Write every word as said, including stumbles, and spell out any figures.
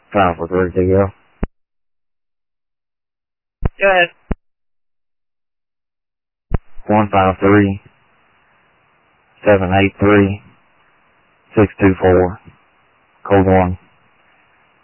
Five four three two go. Go ahead. One five three seven eight three six two four. Code one.